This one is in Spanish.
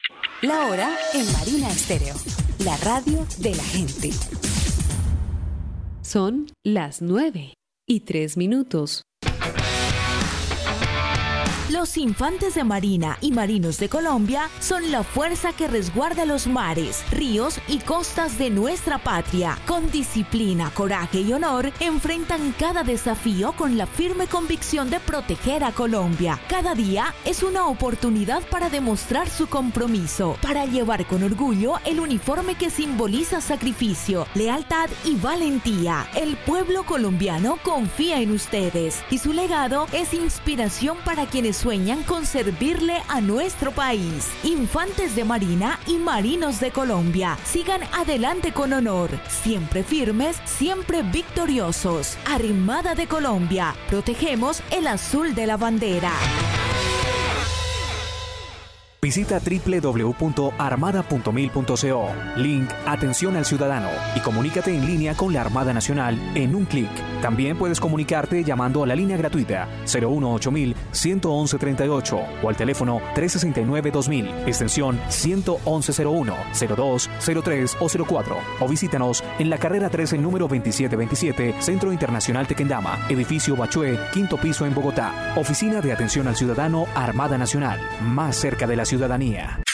La hora en Marina Estéreo, la radio de la gente. Son las 9:03. Los infantes de Marina y marinos de Colombia son la fuerza que resguarda los mares, ríos y costas de nuestra patria. Con disciplina, coraje y honor, enfrentan cada desafío con la firme convicción de proteger a Colombia. Cada día es una oportunidad para demostrar su compromiso, para llevar con orgullo el uniforme que simboliza sacrificio, lealtad y valentía. El pueblo colombiano confía en ustedes y su legado es inspiración para quienes sueñan con servirle a nuestro país. Infantes de Marina y marinos de Colombia, sigan adelante con honor, siempre firmes, siempre victoriosos. Armada de Colombia, protegemos el azul de la bandera. Visita www.armada.mil.co. Link Atención al Ciudadano y comunícate en línea con la Armada Nacional en un clic. También puedes comunicarte llamando a la línea gratuita 018-111-38 o al teléfono 369-2000, extensión 11101, 02, 03 o 04. O visítanos en la carrera 13, número 2727, Centro Internacional Tequendama, edificio Bachué, quinto piso en Bogotá. Oficina de Atención al Ciudadano, Armada Nacional, más cerca de la ciudadanía.